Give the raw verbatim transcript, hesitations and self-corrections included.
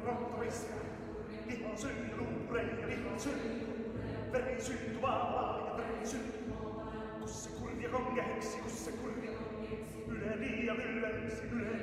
rottoisia. Lihan syy, luureja, lihan syy. Veri syy, tuvaa ja veri syy. Kusse kurja konga heksi, kusse kurja. Yle liia ylläksi, yle